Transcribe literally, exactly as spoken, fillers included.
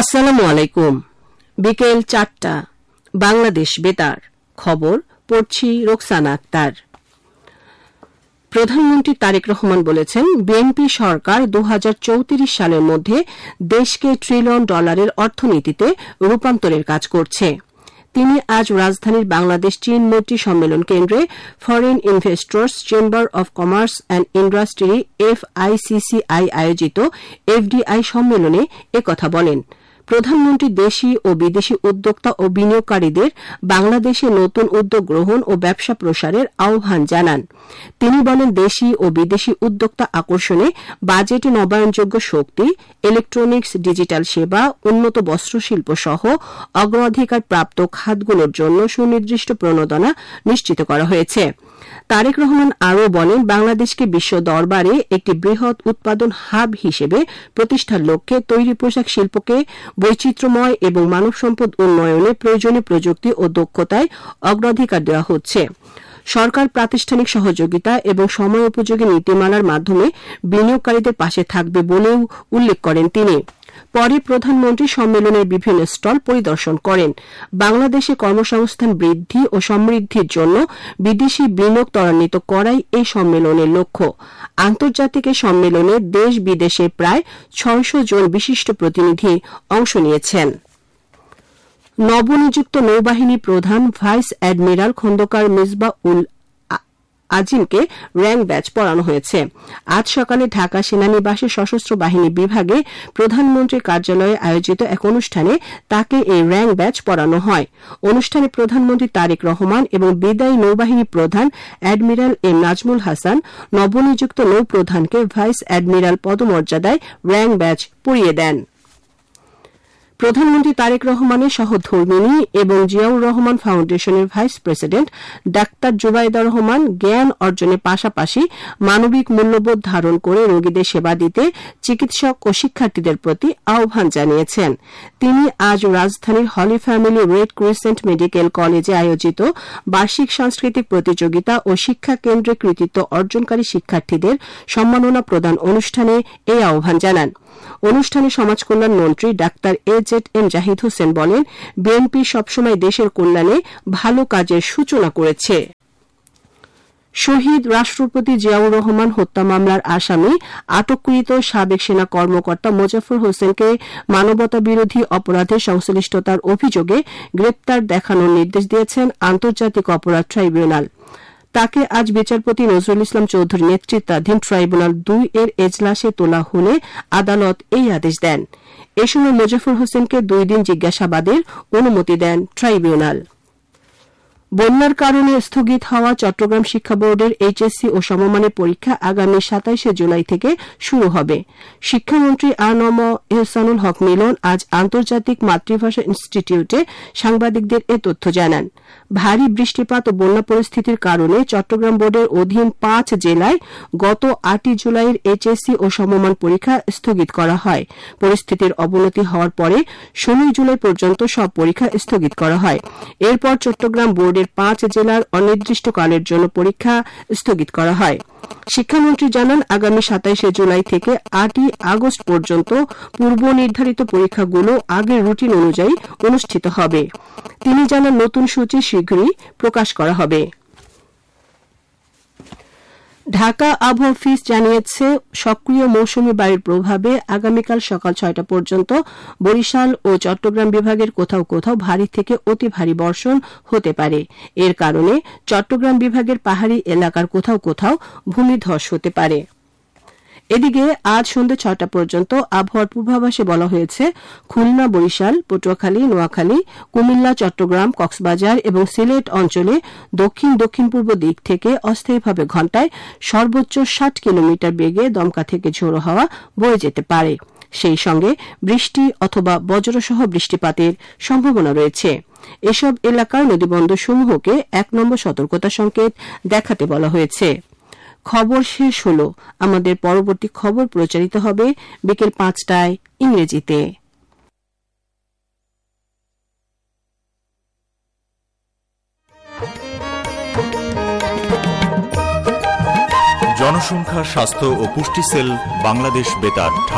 আসসালামু আলাইকুম। বিকেল চারটা, বাংলাদেশ বেতার খবর পড়ছি রোকসানা আক্তার। প্রধানমন্ত্রী তারেক রহমান বলেছেন, বিএনপি সরকার দু হাজার চৌত্রিশ সালের মধ্যে দেশকে ট্রিলিয়ন ডলারের অর্থনীতিতে রূপান্তরের কাজ করছে। তিনি আজ রাজধানীর বাংলাদেশ চীন মৈত্রী সম্মেলন কেন্দ্রে foreign investors chamber of commerce and industry এফআইসিসিআই আয়োজিত এফডিআই সম্মেলনে একথা বলেন। প্রধানমন্ত্রী দেশি ও বিদেশি উদ্যোক্তা ও বিনিয়োগকারীদের বাংলাদেশে নতুন উদ্যোগ গ্রহণ ও ব্যবসা প্রসারের আহ্বান জানান। তিনি বলেন, দেশি ও বিদেশি উদ্যোক্তা আকর্ষণে বাজেটে নবায়নযোগ্য শক্তি, ইলেকট্রনিক্স, ডিজিটাল সেবা, উন্নত বস্ত্রশিল্প সহ অগ্রাধিকার প্রাপ্ত খাতগুলোর জন্য সুনির্দিষ্ট প্রণোদনা নিশ্চিত করা হয়েছে। তারেক রহমান আরও বলেন, বাংলাদেশকে বিশ্ব দরবারে একটি বৃহৎ উৎপাদন হাব হিসেবে প্রতিষ্ঠার লক্ষ্যে তৈরি পোশাক শিল্পকে বৈচিত্র্যময় এবং মানব সম্পদ উন্নয়নে প্রয়োজনীয় প্রযুক্তি ও দক্ষতায় অগ্রাধিকার দেওয়া হচ্ছে। সরকার প্রাতিষ্ঠানিক সহযোগিতা এবং সময়োপযোগী নীতিমালার মাধ্যমে বিনিয়োগকারীদের পাশে থাকবে বলেও উল্লেখ করেন তিনি। পরে প্রধানমন্ত্রী সম্মেলনের বিভিন্ন স্টল পরিদর্শন করেন। বাংলাদেশে কর্মসংস্থান বৃদ্ধি ও সমৃদ্ধির জন্য বিদেশি বিনিয়োগ ত্বরান্বিত করাই এই সম্মেলনের লক্ষ্য। আন্তর্জাতিক এই সম্মেলনে দেশ বিদেশে প্রায় ছয়শ জন বিশিষ্ট প্রতিনিধি অংশ নিয়েছেন। নবনিযুক্ত নৌবাহিনী প্রধান ভাইস অ্যাডমিরাল খন্দকার মিসবাহ উল আজিমকে র্যাঙ্ক ব্যাচ পড়ানো হয়েছে। আজ সকালে ঢাকা সেনানিবাসে সশস্ত্র বাহিনী বিভাগে প্রধানমন্ত্রীর কার্যালয়ে আয়োজিত এক অনুষ্ঠানে তাকে এই র্যাঙ্ক ব্যাচ পড়ানো হয়। অনুষ্ঠানে প্রধানমন্ত্রী তারেক রহমান এবং বিদায়ী নৌবাহিনী প্রধান অ্যাডমিরাল এম নাজমুল হাসান নবনিযুক্ত নৌপ্রধানকে ভাইস অ্যাডমিরাল পদমর্যাদায় র্যাঙ্ক ব্যাচ পরিয়ে দেন। প্রধানমন্ত্রী তারেক রহমানের সহধর্মিণী এবং জিয়াউর রহমান ফাউন্ডেশনের vice president doctor Zubaida Rahman জ্ঞান অর্জনের পাশাপাশি মানবিক মূল্যবোধ ধারণ করে রোগীদের সেবা দিতে চিকিৎসক ও শিক্ষার্থীদের প্রতি আহ্বান জানিয়েছেন। তিনি আজ রাজধানীর হলি ফ্যামিলি রেড ক্রিসেন্ট মেডিকেল কলেজে আয়োজিত বার্ষিক সাংস্কৃতিক প্রতিযোগিতা ও শিক্ষা কেন্দ্রে কৃতিত্ব অর্জনকারী শিক্ষার্থীদের সম্মাননা প্রদান অনুষ্ঠানে এই আহ্বান জানান। অনুষ্ঠানে সমাজ কল্যাণ মন্ত্রী doctor A Z M Zahid Hossain বলেন, বিএনপি সবসময় দেশের কল্যাণে ভালো কাজের সূচনা করেছে। শহীদ রাষ্ট্রপতি জিয়াউর রহমান হত্যা মামলার আসামি আটককৃত সাবেক সেনা কর্মকর্তা মোজাফফর হোসেনকে মানবতাবিরোধী অপরাধে সংশ্লিষ্টতার অভিযোগে গ্রেপ্তার দেখানোর নির্দেশ দিয়েছেন আন্তর্জাতিক অপরাধ ট্রাইব্যুনাল। তাকে আজ বিচারপতি নজরুল ইসলাম চৌধুরী নেতৃত্বাধীন ট্রাইব্যুনাল দুই এর এজলাসে তোলা হলে আদালত এই আদেশ দেন। এ সময় মোজাফফর হোসেনকে দুই দিন জিজ্ঞাসাবাদের অনুমতি দেন ট্রাইব্যুনাল। বন্যার কারণে স্থগিত হওয়া চট্টগ্রাম শিক্ষা বোর্ডের এইচএসসি ও সমমানের পরীক্ষা আগামী সাতাইশে জুলাই থেকে শুরু হবে। শিক্ষামন্ত্রী আ ন ম এহসানুল হক মিলন আজ আন্তর্জাতিক মাতৃভাষা ইনস্টিটিউটে সাংবাদিকদের এ তথ্য জানান। ভারী বৃষ্টিপাত ও বন্যা পরিস্থিতির কারণে চট্টগ্রাম বোর্ডের অধীন পাঁচ জেলায় গত আটই জুলাইয়ের এইচএসসি ও সমমান পরীক্ষা স্থগিত করা হয়। পরিস্থিতির অবনতি হওয়ার পরে ষোলোই জুলাই পর্যন্ত সব পরীক্ষা স্থগিত করা হয়। এরপর চট্টগ্রাম বোর্ডের পাঁচ জেলার অনির্দিষ্টকালের জন্য পরীক্ষা স্থগিত করা হয়। শিক্ষামন্ত্রী জানান, আগামী সাতাইশে জুলাই থেকে আটই আগস্ট পর্যন্ত পূর্ব নির্ধারিত পরীক্ষাগুলো আগের রুটিন অনুযায়ী অনুষ্ঠিত হবে। তিনি জানান, নতুন সূচি শীঘ্রই প্রকাশ করা হবে। ঢাকা আবহাওয়া অফিস জানিয়েছে, সক্রিয় মৌসুমী বায়ুর প্রভাবে আগামীকাল সকাল ছয়টা পর্যন্ত বরিশাল ও চট্টগ্রাম বিভাগের কোথাও কোথাও ভারী থেকে অতি ভারী বর্ষণ হতে পারে। এর কারণে চট্টগ্রাম বিভাগের পাহাড়ি এলাকার কোথাও কোথাও ভূমিধস হতে পারে। এদিকে আজ সন্ধ্যে ছয়টা পর্যন্ত আবহাওয়ার পূর্বাভাসে বলা হয়েছে, খুলনা, বরিশাল, পটুয়াখালী, নোয়াখালী, কুমিল্লা, চট্টগ্রাম, কক্সবাজার এবং সিলেট অঞ্চলে দক্ষিণ দক্ষিণ পূর্ব দিক থেকে অস্থায়ীভাবে ঘণ্টায় সর্বোচ্চ ষাট কিলোমিটার বেগে দমকা থেকে ঝোড়ো হাওয়া বয়ে যেতে পারে। সেই সঙ্গে বৃষ্টি অথবা বজ্রসহ বৃষ্টিপাতের সম্ভাবনা রয়েছে। এসব এলাকার নদীবন্দরসমূহকে এক নম্বর সতর্কতা সংকেত দেখাতে বলা হয়েছে। খবর শেষ হল। আমাদের পরবর্তী খবর প্রচারিত হবে বিকেল পাঁচটায় ইংরেজিতে। জনসংখ্যা, স্বাস্থ্য ও পুষ্টি সেল, বাংলাদেশ বেতার।